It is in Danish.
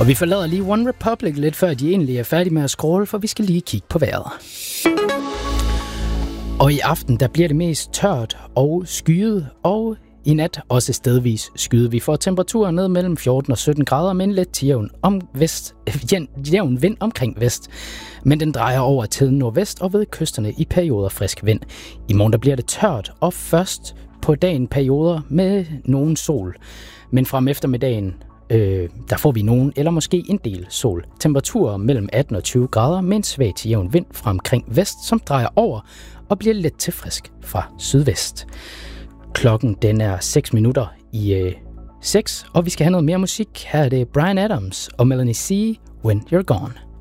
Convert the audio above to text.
Og vi forlader lige One Republic lidt før de egentlig er færdige med at scrolle, for vi skal lige kigge på vejret. Og i aften, der bliver det mest tørt og skyet, og i nat også stedvis skyet. Vi får temperaturer ned mellem 14 og 17 grader, med en let jævn vind omkring vest. Men den drejer over til nordvest og ved kysterne i perioder frisk vind. I morgen der bliver det tørt, og først på dagen perioder med nogen sol. Men frem eftermiddagen, der får vi nogen eller måske en del sol. Temperaturer mellem 18 og 20 grader med en svag til jævn vind fra omkring vest, som drejer over og bliver let til frisk fra sydvest. Klokken den er 6 minutter i 6, og vi skal have noget mere musik. Her er det Bryan Adams og Melanie C. When You're Gone.